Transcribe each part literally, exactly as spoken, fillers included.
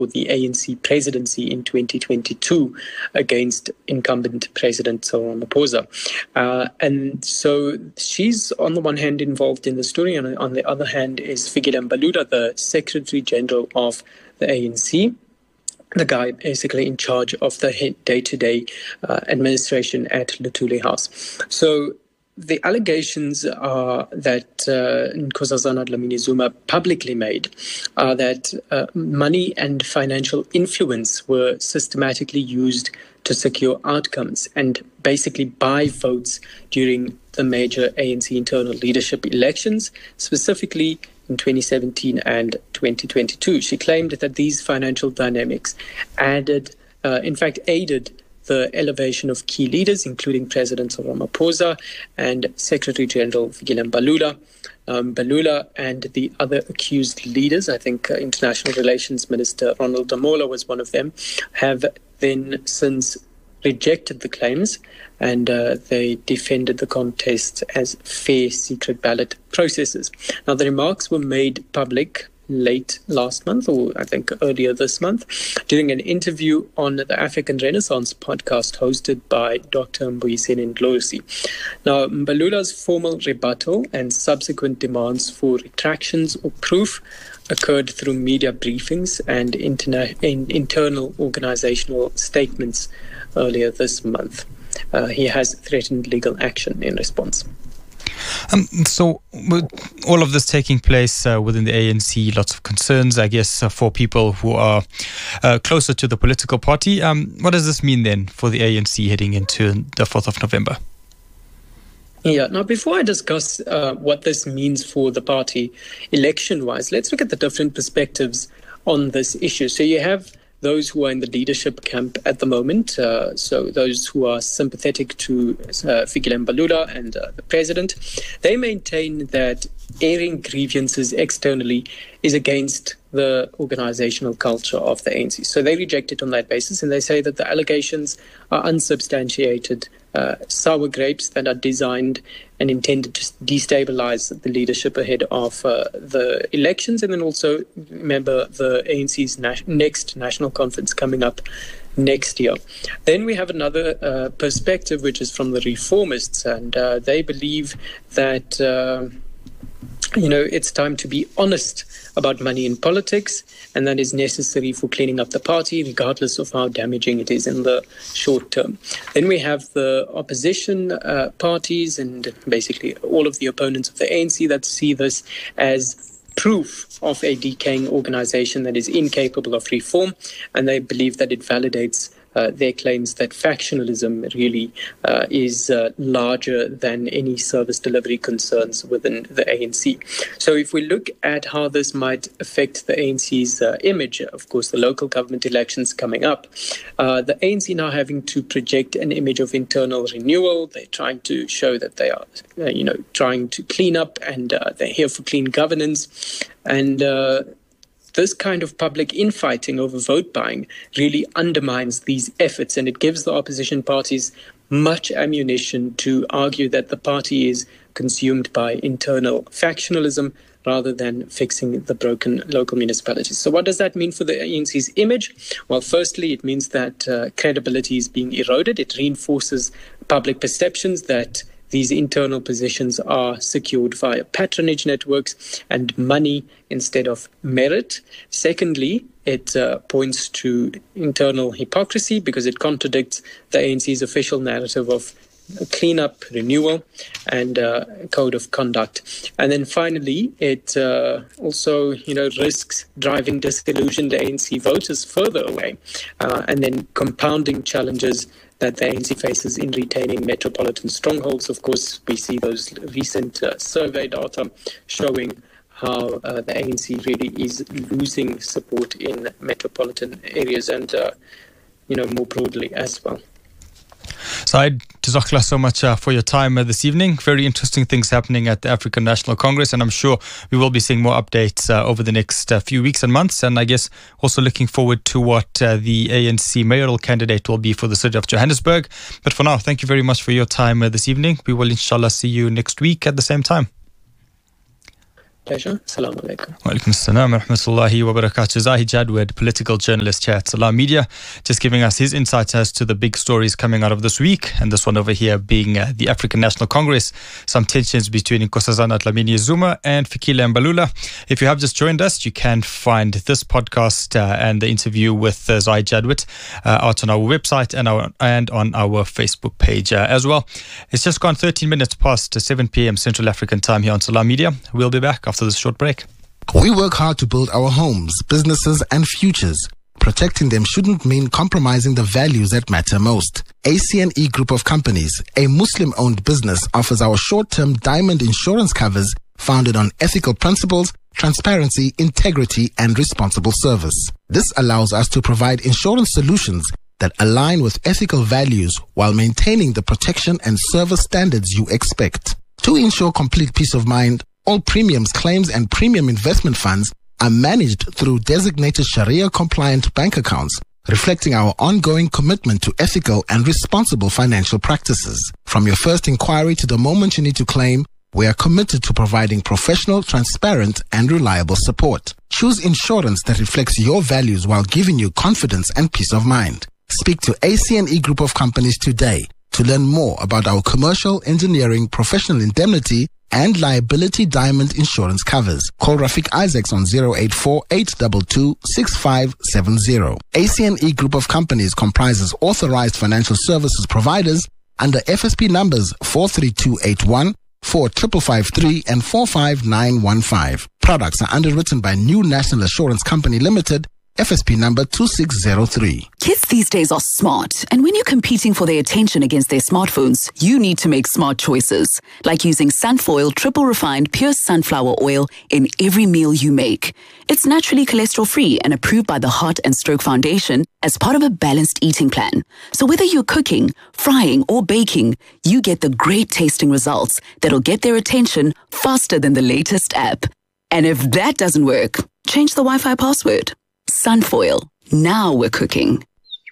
the A N C presidency in twenty twenty-two against incumbent President Cyril Ramaphosa. Uh, and so she's on the one hand involved in the story, and on the other hand is Fikile Mbalula, the Secretary General of the A N C, the guy basically in charge of the day-to-day uh, administration at Luthuli House. So the allegations are that uh, Nkosazana Dlamini-Zuma publicly made are that uh, money and financial influence were systematically used to secure outcomes and basically buy votes during the major A N C internal leadership elections, specifically in twenty seventeen and twenty twenty-two. She claimed that these financial dynamics added, uh, in fact, aided the elevation of key leaders, including President Cyril Ramaphosa and Secretary General Fikile Mbalula. Um, Mbalula and the other accused leaders, I think uh, International Relations Minister Ronald Damola was one of them, have then since rejected the claims, and uh, they defended the contest as fair secret ballot processes. Now, the remarks were made public late last month, or I think earlier this month, during an interview on the African Renaissance podcast hosted by Doctor Mbuyiseni Ndlozi. Now, Mbalula's formal rebuttal and subsequent demands for retractions or proof occurred through media briefings and interna- in internal organizational statements earlier this month. Uh, he has threatened legal action in response. Um, so, with all of this taking place uh, within the A N C, lots of concerns, I guess, uh, for people who are uh, closer to the political party. Um, what does this mean then for the A N C heading into the fourth of November? Yeah, now before I discuss uh, what this means for the party election-wise, let's look at the different perspectives on this issue. So you have those who are in the leadership camp at the moment, uh, so those who are sympathetic to uh, Fikile Mbalula and uh, the president, they maintain that airing grievances externally is against the organizational culture of the A N C. So they reject it on that basis, and they say that the allegations are unsubstantiated uh, sour grapes that are designed and intended to destabilize the leadership ahead of uh, the elections. And then also, remember, the A N C's na- next national conference coming up next year. Then we have another uh, perspective, which is from the reformists, and uh, they believe that uh, you know, it's time to be honest about money in politics, and that is necessary for cleaning up the party, regardless of how damaging it is in the short term. Then we have the opposition uh, parties and basically all of the opponents of the A N C that see this as proof of a decaying organization that is incapable of reform, and they believe that it validates Uh, their claims that factionalism really uh, is uh, larger than any service delivery concerns within the A N C. So if we look at how this might affect the A N C's uh, image, of course, the local government elections coming up, uh, the A N C now having to project an image of internal renewal. They're trying to show that they are, uh, you know, trying to clean up, and uh, they're here for clean governance. And uh, this kind of public infighting over vote buying really undermines these efforts, and it gives the opposition parties much ammunition to argue that the party is consumed by internal factionalism rather than fixing the broken local municipalities. So what does that mean for the A N C's image? Well, firstly, it means that uh, credibility is being eroded. It reinforces public perceptions that these internal positions are secured via patronage networks and money instead of merit. Secondly, it uh, points to internal hypocrisy because it contradicts the A N C's official narrative of cleanup, renewal, and uh, code of conduct. And then finally, it uh, also, you know, risks driving disillusioned A N C voters further away, uh, and then compounding challenges that the A N C faces in retaining metropolitan strongholds. Of course, we see those recent uh, survey data showing how uh, the A N C really is losing support in metropolitan areas and, uh, you know, more broadly as well. Said, Jazakallah so much uh, for your time uh, this evening. Very interesting things happening at the African National Congress, and I'm sure we will be seeing more updates uh, over the next uh, few weeks and months. And I guess also looking forward to what uh, the A N C mayoral candidate will be for the city of Johannesburg. But for now, thank you very much for your time uh, this evening. We will inshallah see you next week at the same time. pleasure. Assalamu alaikum. Wa alaikum assalam wa rahmatullahi wa barakatuh. Zahid Jadwad, political journalist here at Salam Media, just giving us his insights as to the big stories coming out of this week, and this one over here being uh, the African National Congress, some tensions between Nkosazana Dlamini Zuma and Fikile Mbalula. If you have just joined us, you can find this podcast uh, and the interview with uh, Zahid Jadwad uh, out on our website and, our, and on our Facebook page uh, as well. It's just gone thirteen minutes past seven p.m. Central African time here on Salam Media. We'll be back after this short break. We work hard to build our homes, businesses and futures. Protecting them shouldn't mean compromising the values that matter most. A C N E Group of Companies, a Muslim-owned business, offers our short-term diamond insurance covers founded on ethical principles, transparency, integrity and responsible service. This allows us to provide insurance solutions that align with ethical values while maintaining the protection and service standards you expect. To ensure complete peace of mind, all premiums, claims and premium investment funds are managed through designated Sharia-compliant bank accounts, reflecting our ongoing commitment to ethical and responsible financial practices. From your first inquiry to the moment you need to claim, we are committed to providing professional, transparent and reliable support. Choose insurance that reflects your values while giving you confidence and peace of mind. Speak to A C N E Group of Companies today to learn more about our commercial, engineering, professional indemnity and liability diamond insurance covers. Call Rafiq Isaacs on zero eight four, eight two two, six five seven zero. A C N E Group of Companies comprises authorized financial services providers under F S P numbers four three two eight one, four five five three and four five nine one five. Products are underwritten by New National Assurance Company Limited, F S P number two six zero three. Kids these days are smart, and when you're competing for their attention against their smartphones, you need to make smart choices, like using Sunfoil triple refined pure sunflower oil in every meal you make. It's naturally cholesterol-free and approved by the Heart and Stroke Foundation as part of a balanced eating plan. So whether you're cooking, frying, or baking, you get the great tasting results that'll get their attention faster than the latest app. And if that doesn't work, change the Wi-Fi password. Sunfoil. Now we're cooking.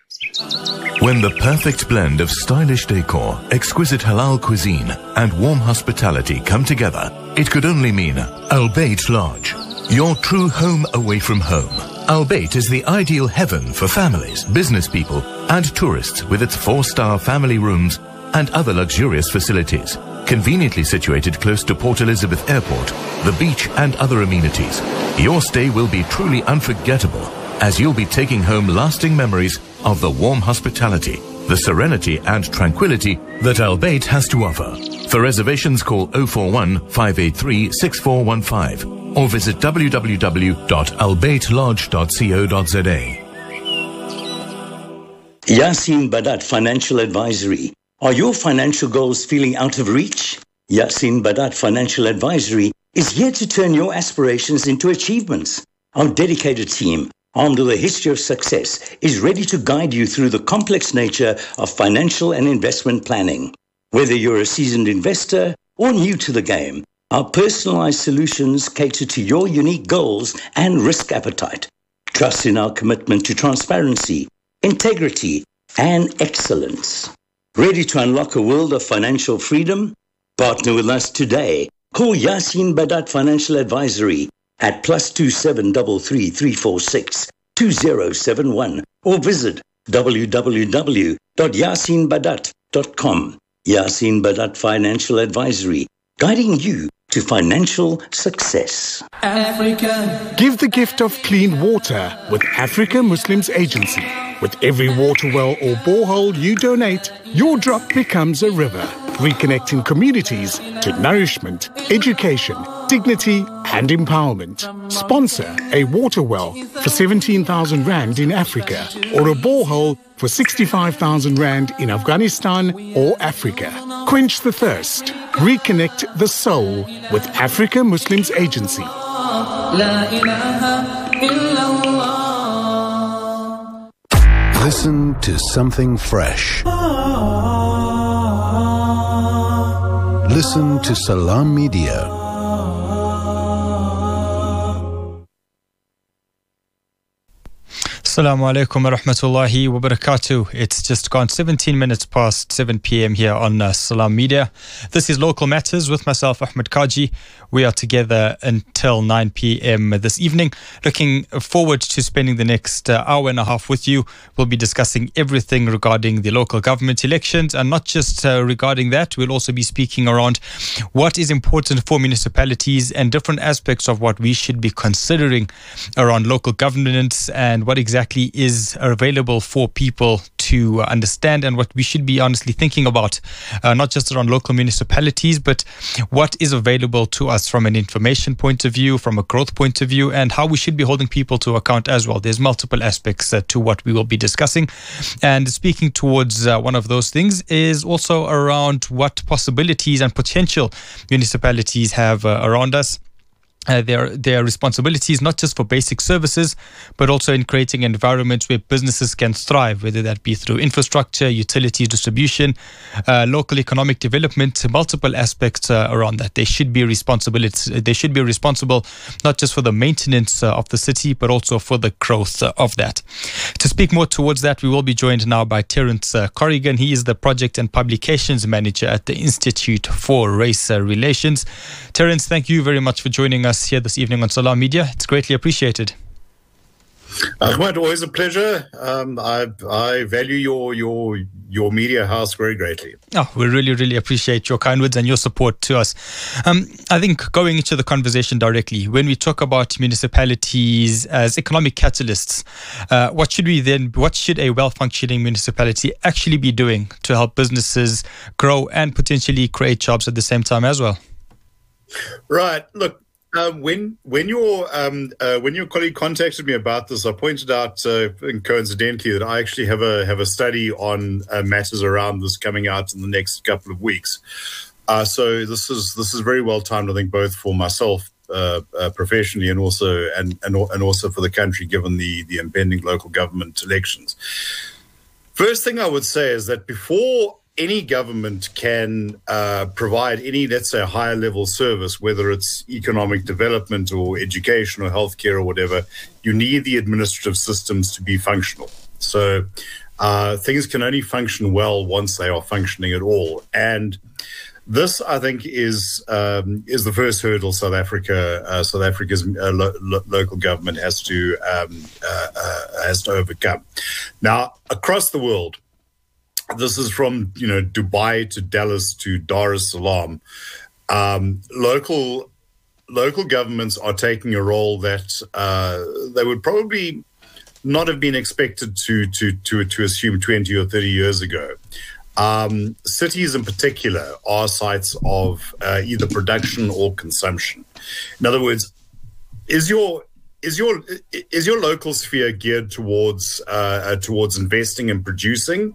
When the perfect blend of stylish decor, exquisite halal cuisine, and warm hospitality come together, it could only mean Al Bayt Lodge, your true home away from home. Al Bayt is the ideal heaven for families, business people, and tourists with its four-star family rooms and other luxurious facilities. Conveniently situated close to Port Elizabeth Airport, the beach and other amenities, your stay will be truly unforgettable as you'll be taking home lasting memories of the warm hospitality, the serenity and tranquility that Al Bayt has to offer. For reservations, call zero four one, five eight three, six four one five or visit w w w dot al bayt lodge dot co dot z a. Yasin Badat Financial Advisory. Are your financial goals feeling out of reach? Yasin Badat Financial Advisory is here to turn your aspirations into achievements. Our dedicated team, armed with a history of success, is ready to guide you through the complex nature of financial and investment planning. Whether you're a seasoned investor or new to the game, our personalized solutions cater to your unique goals and risk appetite. Trust in our commitment to transparency, integrity, and excellence. Ready to unlock a world of financial freedom? Partner with us today. Call Yasin Badat Financial Advisory at plus two seven three three, three four six, two zero seven one or visit w w w dot yasin badat dot com. Yasin Badat Financial Advisory, guiding you to financial success. Africa. Give the gift of clean water with Africa Muslims Agency. With every water well or borehole you donate, your drop becomes a river, reconnecting communities to nourishment, education, dignity and empowerment. Sponsor a water well for seventeen thousand rand in Africa or a borehole for sixty-five thousand rand in Afghanistan or Africa. Quench the thirst. Reconnect the soul with Africa Muslims Agency. Listen to something fresh. Listen to Salam Media. Assalamu alaikum wa rahmatullahi wa barakatuh. It's just gone seventeen minutes past seven p.m. here on uh, Salam Media. This is Local Matters with myself, Ahmed Kaji. We are together until nine p.m. this evening. Looking forward to spending the next uh, hour and a half with you. We'll be discussing everything regarding the local government elections, and not just uh, regarding that. We'll also be speaking around what is important for municipalities and different aspects of what we should be considering around local governance and what exactly is available for people to understand and what we should be honestly thinking about, uh, not just around local municipalities, but what is available to us from an information point of view, from a growth point of view, and how we should be holding people to account as well. There's multiple aspects uh, to what we will be discussing. And speaking towards uh, one of those things is also around what possibilities and potential municipalities have uh, around us. Uh, their their responsibilities, not just for basic services, but also in creating environments where businesses can thrive, whether that be through infrastructure, utilities, distribution, uh, local economic development, multiple aspects uh, around that. They should be responsibility. They should be responsible not just for the maintenance uh, of the city, but also for the growth uh, of that. To speak more towards that, we will be joined now by Terence uh, Corrigan. He is the Project and Publications Manager at the Institute for Race uh, Relations. Terence, thank you very much for joining us here this evening on Salam Media. It's greatly appreciated. Ahmed, always a pleasure. Um, I I value your your your media house very greatly. Oh, we really, really appreciate your kind words and your support to us. Um, I think going into the conversation directly, when we talk about municipalities as economic catalysts, uh, what should we then, what should a well-functioning municipality actually be doing to help businesses grow and potentially create jobs at the same time as well? Right. Look, uh, when when your um, uh, when your colleague contacted me about this, I pointed out, uh, coincidentally, that I actually have a have a study on uh, matters around this coming out in the next couple of weeks. Uh, so this is this is very well timed, I think, both for myself uh, uh, professionally and also and, and and also for the country, given the the impending local government elections. First thing I would say is that before any government can uh, provide any, let's say, higher level service, whether it's economic development or education or healthcare or whatever, you need the administrative systems to be functional. So uh, things can only function well once they are functioning at all. And this, I think, is um, is the first hurdle South Africa, uh, South Africa's uh, lo- lo- local government has to um, uh, uh, has to overcome. Now, across the world, this is from, you know, Dubai to Dallas to Dar es Salaam. Um, local local governments are taking a role that uh, they would probably not have been expected to to to to assume twenty or thirty years ago. Um, cities, in particular, are sites of uh, either production or consumption. In other words, is your is your is your local sphere geared towards uh, uh, towards investing and producing,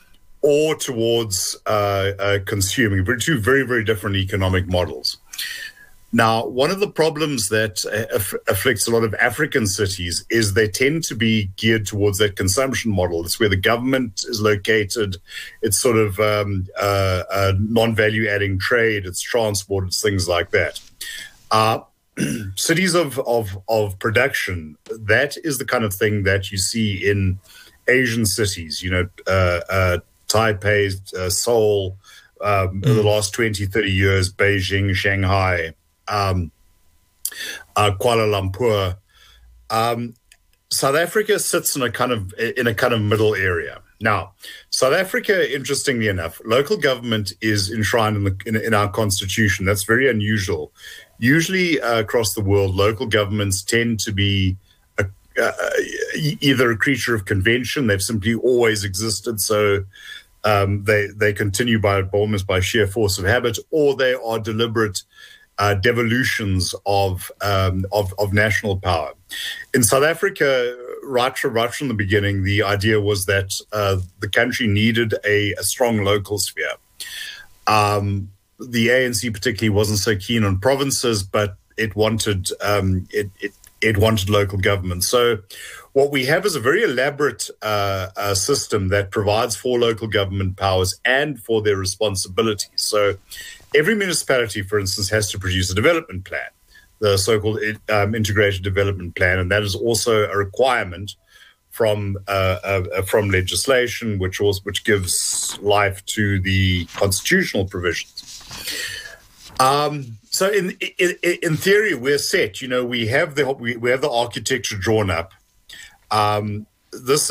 or towards uh, uh, consuming? Two very, very different economic models. Now, one of the problems that uh, aff- afflicts a lot of African cities is they tend to be geared towards that consumption model. It's where the government is located. It's sort of um, uh, uh, non-value adding trade. It's transport. It's things like that. Uh, cities of, of, of production, that is the kind of thing that you see in Asian cities, you know, uh, uh, Taipei, uh, Seoul, um, mm. in the last twenty, thirty years, Beijing, Shanghai, um, uh, Kuala Lumpur. Um, South Africa sits in a kind of in a kind of middle area. Now, South Africa, interestingly enough, local government is enshrined in, the, in, in our constitution. That's very unusual. Usually, uh, across the world, local governments tend to be a, uh, either a creature of convention. They've simply always existed, so Um, they they continue by almost by sheer force of habit, or they are deliberate uh, devolutions of, um, of of national power. In South Africa, right from, right from the beginning, the idea was that uh, the country needed a, a strong local sphere. Um, the A N C particularly wasn't so keen on provinces, but it wanted um, it, it it wanted local government. So what we have is a very elaborate uh, uh, system that provides for local government powers and for their responsibilities. So every municipality, for instance, has to produce a development plan, the so-called um, integrated development plan, and that is also a requirement from uh, uh, from legislation, which also which gives life to the constitutional provisions. Um, so, in, in in theory, we're set. You know, we have the we, we have the architecture drawn up. Um, this